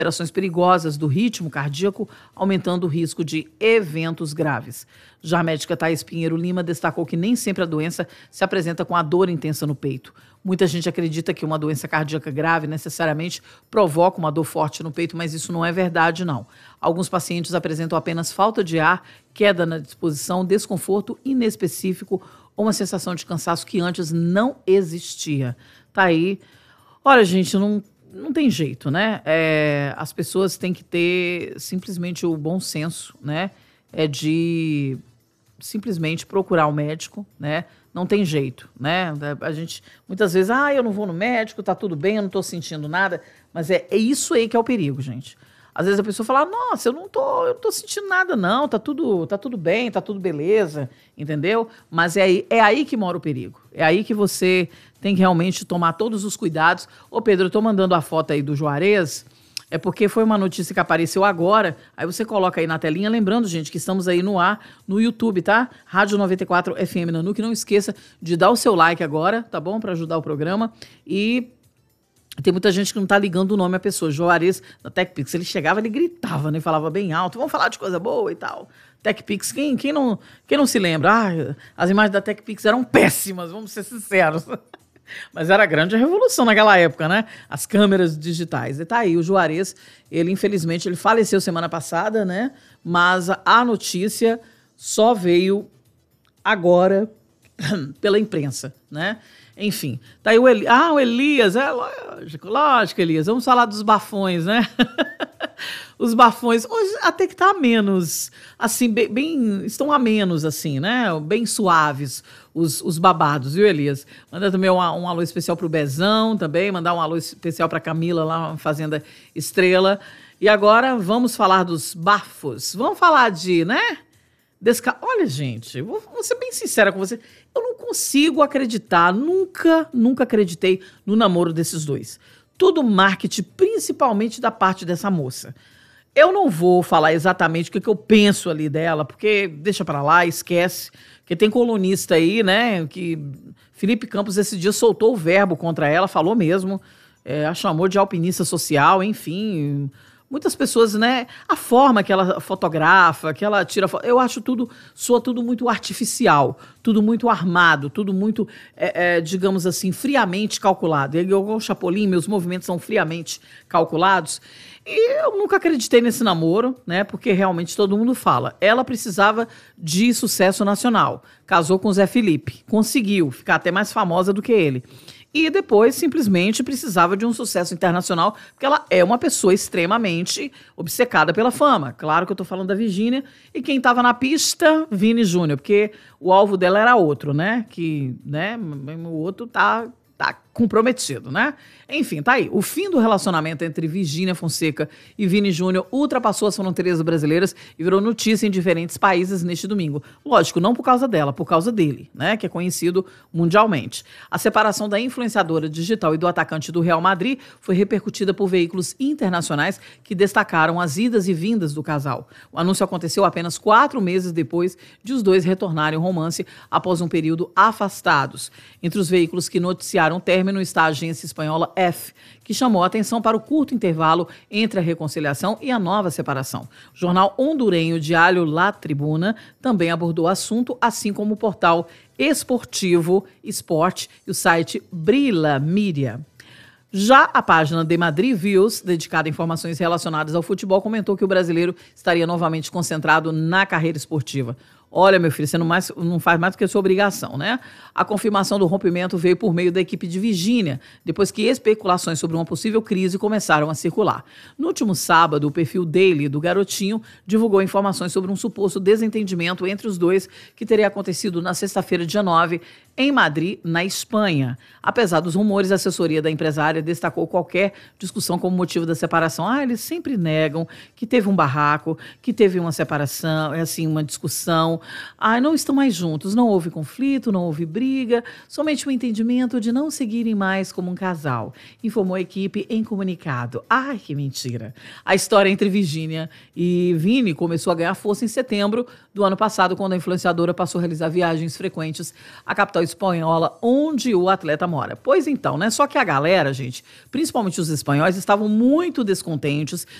alterações perigosas do ritmo cardíaco, aumentando o risco de eventos graves. Já a médica Thaís Pinheiro Lima destacou que nem sempre a doença se apresenta com a dor intensa no peito. Muita gente acredita que uma doença cardíaca grave necessariamente provoca uma dor forte no peito, mas isso não é verdade, não. Alguns pacientes apresentam apenas falta de ar, queda na disposição, desconforto inespecífico ou uma sensação de cansaço que antes não existia. Tá aí. Olha, gente, não tem jeito, né? As pessoas têm que ter simplesmente o bom senso, né? De simplesmente procurar um médico, né? Não tem jeito, né? A gente, muitas vezes, eu não vou no médico, tá tudo bem, eu não tô sentindo nada. Mas é isso aí que é o perigo, gente. Às vezes a pessoa fala, nossa, eu não tô sentindo nada, não, tá tudo bem, tá tudo beleza, entendeu? Mas é aí que mora o perigo. É aí que você tem que realmente tomar todos os cuidados. Ô, Pedro, eu tô mandando a foto aí do Juarez, é porque foi uma notícia que apareceu agora, aí você coloca aí na telinha, lembrando, gente, que estamos aí no ar, no YouTube, tá? Rádio 94 FM Nanuque, não esqueça de dar o seu like agora, tá bom? Para ajudar o programa. E tem muita gente que não tá ligando o nome à pessoa. Juarez, da TechPix, ele chegava, ele gritava, né? Falava bem alto, vamos falar de coisa boa e tal. TechPix, quem não se lembra? As imagens da TechPix eram péssimas, vamos ser sinceros. Mas era a grande revolução naquela época, né? As câmeras digitais. E tá aí, o Juarez, infelizmente, ele faleceu semana passada, né? Mas a notícia só veio agora pela imprensa, né? Enfim, tá aí o Elias, lógico, Elias, vamos falar dos bafões, né? Os bafões, hoje até que tá menos, assim, bem estão a menos, assim, né? Bem suaves os babados, viu, Elias? Manda também um alô especial pro Bezão também, mandar um alô especial pra Camila lá na Fazenda Estrela. E agora vamos falar dos bafos, vamos falar de, né? Olha, gente, vou ser bem sincera com você. Eu não consigo acreditar, nunca acreditei no namoro desses dois. Tudo marketing, principalmente da parte dessa moça. Eu não vou falar exatamente o que eu penso ali dela, porque deixa pra lá, esquece. Porque tem colunista aí, né, que Felipe Campos esse dia soltou o verbo contra ela, falou mesmo, a chamou de alpinista social, enfim. Muitas pessoas, né, a forma que ela fotografa, que ela tira foto, eu acho soa tudo muito artificial, tudo muito armado, tudo muito, digamos assim, friamente calculado. Eu, o Chapolin, meus movimentos são friamente calculados. E eu nunca acreditei nesse namoro, né, porque realmente todo mundo fala. Ela precisava de sucesso nacional, casou com o Zé Felipe, conseguiu ficar até mais famosa do que ele. E depois, simplesmente, precisava de um sucesso internacional, porque ela é uma pessoa extremamente obcecada pela fama. Claro que eu tô falando da Virgínia. E quem tava na pista, Vini Júnior, porque o alvo dela era outro, né? Que, né, o outro tá comprometido, né? Enfim, tá aí. O fim do relacionamento entre Virgínia Fonseca e Vini Júnior ultrapassou as fronteiras brasileiras e virou notícia em diferentes países neste domingo. Lógico, não por causa dela, por causa dele, né? Que é conhecido mundialmente. A separação da influenciadora digital e do atacante do Real Madrid foi repercutida por veículos internacionais que destacaram as idas e vindas do casal. O anúncio aconteceu apenas 4 meses depois de os dois retornarem ao romance após um período afastados. Entre os veículos que noticiaram o término está a agência espanhola F, que chamou a atenção para o curto intervalo entre a reconciliação e a nova separação. O jornal hondurenho Diário La Tribuna também abordou o assunto, assim como o portal esportivo Sport e o site Brila Mídia. Já a página de Madrid Views, dedicada a informações relacionadas ao futebol, comentou que o brasileiro estaria novamente concentrado na carreira esportiva. Olha, meu filho, você não faz mais do que a sua obrigação, né? A confirmação do rompimento veio por meio da equipe de Virgínia, depois que especulações sobre uma possível crise começaram a circular. No último sábado, o perfil Daily do garotinho divulgou informações sobre um suposto desentendimento entre os dois que teria acontecido na sexta-feira, dia 9, em Madrid, na Espanha. Apesar dos rumores, a assessoria da empresária destacou qualquer discussão como motivo da separação. Eles sempre negam que teve um barraco, que teve uma separação, uma discussão. Não estão mais juntos, não houve conflito, não houve briga, somente o entendimento de não seguirem mais como um casal, informou a equipe em comunicado. Que mentira! A história entre Virgínia e Vini começou a ganhar força em setembro do ano passado, quando a influenciadora passou a realizar viagens frequentes à capital capital espanhola, onde o atleta mora. Pois então, né? Só que a galera, gente, principalmente os espanhóis, estavam muito descontentes